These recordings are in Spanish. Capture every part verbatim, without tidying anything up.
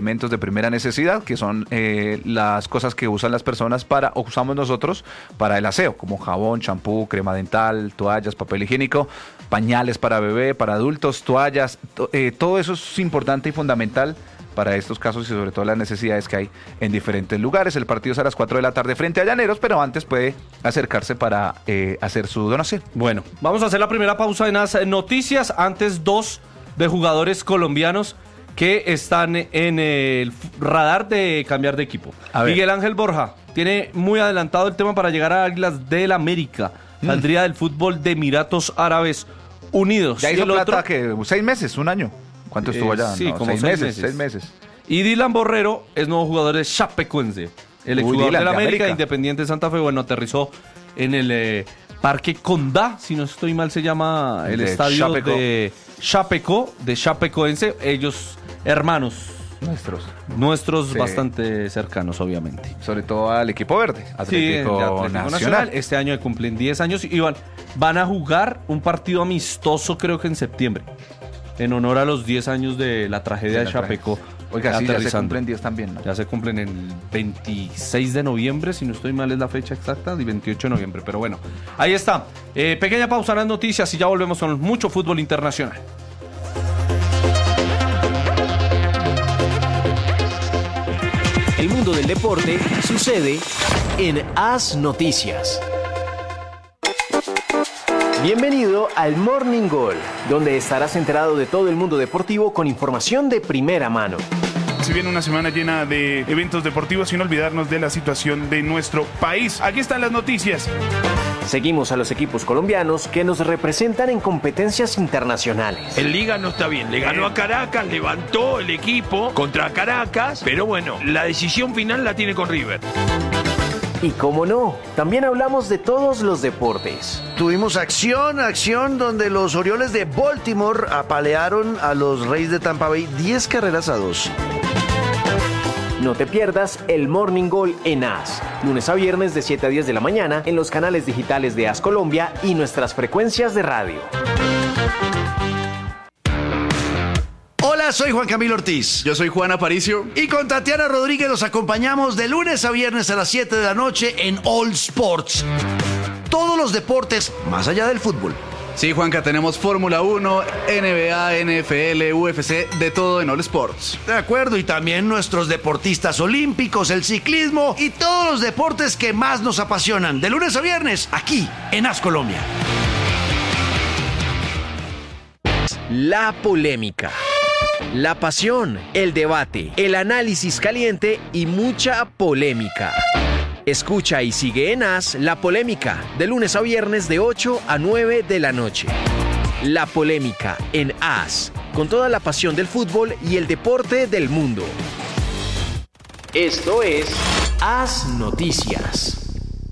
alimentos de primera necesidad, que son eh, las cosas que usan las personas para, o usamos nosotros para el aseo, como jabón, champú, crema dental, toallas, papel higiénico, pañales para bebé, para adultos, toallas, to, eh, todo eso es importante y fundamental para estos casos y sobre todo las necesidades que hay en diferentes lugares. El partido es a las cuatro de la tarde frente a Llaneros, pero antes puede acercarse para eh, hacer su donación. Bueno, vamos a hacer la primera pausa en las noticias. Antes, dos de jugadores colombianos que están en el radar de cambiar de equipo. Miguel Ángel Borja tiene muy adelantado el tema para llegar a Águilas del América. Saldría mm. del fútbol de Emiratos Árabes Unidos. Ya hizo y el plata otro, que seis meses, un año. ¿Cuánto estuvo allá? Eh, sí, no, como seis, seis meses, meses. seis meses. Y Dylan Borrero es nuevo jugador de Chapecoense. El exjugador de la América, América, Independiente de Santa Fe. Bueno, aterrizó en el eh, Parque Condá, si no estoy mal se llama el de estadio Chapeco. de Chapeco, de Chapecoense. Ellos, hermanos. Nuestros. Nuestros sí. bastante cercanos, obviamente. Sobre todo al equipo verde, Atlético, sí, Atlético Nacional. Nacional. Este año cumplen diez años y van, van a jugar un partido amistoso, creo que en septiembre, en honor a los diez años de la tragedia de, la de Chapeco. Oiga, sí, ya se cumplen diez también, ¿no? Ya se cumplen el veintiséis de noviembre, si no estoy mal es la fecha exacta, y veintiocho de noviembre, pero bueno, ahí está. Eh, pequeña pausa en las noticias y ya volvemos con mucho fútbol internacional. El mundo del deporte sucede en As Noticias. Bienvenido al Morning Goal, donde estarás enterado de todo el mundo deportivo con información de primera mano. Si viene una semana llena de eventos deportivos, sin olvidarnos de la situación de nuestro país. Aquí están las noticias. Seguimos a los equipos colombianos que nos representan en competencias internacionales. En Liga no está bien, le ganó a Caracas, levantó el equipo contra Caracas, pero bueno, la decisión final la tiene con River. Y cómo no, también hablamos de todos los deportes. Tuvimos acción, acción donde los Orioles de Baltimore apalearon a los Reyes de Tampa Bay diez carreras a dos. No te pierdas el Morning Goal en As, lunes a viernes de siete a diez de la mañana en los canales digitales de As Colombia y nuestras frecuencias de radio. Hola, soy Juan Camilo Ortiz. Yo soy Juan Aparicio. Y con Tatiana Rodríguez los acompañamos de lunes a viernes a las siete de la noche en All Sports. Todos los deportes más allá del fútbol. Sí, Juanca, tenemos Fórmula uno, N B A, N F L, U F C, de todo en All Sports. De acuerdo, y también nuestros deportistas olímpicos, el ciclismo y todos los deportes que más nos apasionan. De lunes a viernes, aquí en As Colombia. La polémica, la pasión, el debate, el análisis caliente y mucha polémica. Escucha y sigue en As La Polémica, de lunes a viernes de ocho a nueve de la noche. La Polémica en As, con toda la pasión del fútbol y el deporte del mundo. Esto es As Noticias.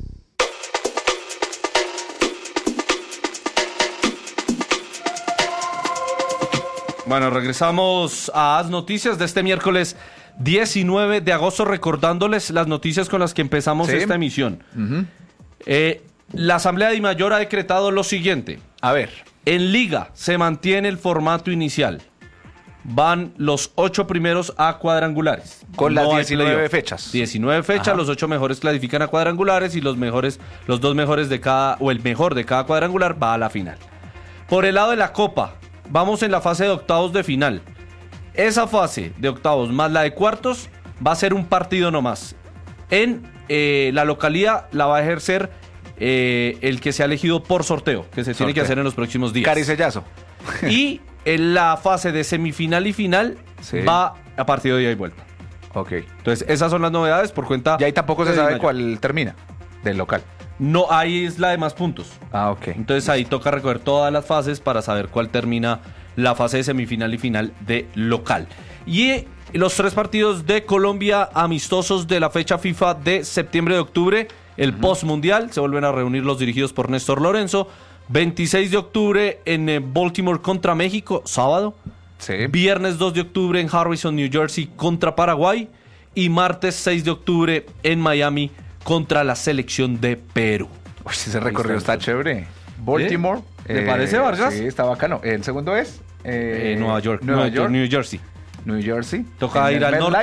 Bueno, regresamos a As Noticias de este miércoles diecinueve de agosto, recordándoles las noticias con las que empezamos ¿Sí? esta emisión. Uh-huh. Eh, la Asamblea de Mayor ha decretado lo siguiente. A ver. En Liga se mantiene el formato inicial. Van los ocho primeros a cuadrangulares. Con no las diecinueve fechas. diecinueve fechas, Ajá. Los ocho mejores clasifican a cuadrangulares y los mejores, los dos mejores de cada, o el mejor de cada cuadrangular va a la final. Por el lado de la Copa, vamos en la fase de octavos de final. Esa fase de octavos más la de cuartos va a ser un partido nomás. En eh, la localidad la va a ejercer eh, el que se ha elegido por sorteo, que se sorteo. tiene que hacer en los próximos días. Caricellazo. Y en la fase de semifinal y final sí. va a partido de ida y vuelta. Ok. Entonces esas son las novedades por cuenta. Y ahí tampoco se sabe mayor. Cuál termina del local. No, ahí es la de más puntos. Ah, ok. Entonces ahí toca recoger todas las fases para saber cuál termina la fase de semifinal y final de local. Y los tres partidos de Colombia amistosos de la fecha FIFA de septiembre de octubre, el uh-huh. post-mundial, se vuelven a reunir los dirigidos por Néstor Lorenzo. veintiséis de octubre en Baltimore contra México, sábado. Sí. Viernes dos de octubre en Harrison, New Jersey contra Paraguay. Y martes seis de octubre en Miami contra la selección de Perú. Uy, ese recorrido está chévere. Baltimore. ¿Eh? ¿Te eh, parece, Vargas? Sí, está bacano. ¿El segundo es? Eh, eh, Nueva York. Nueva Nueva York. New Jersey. New Jersey. Toca ir al norte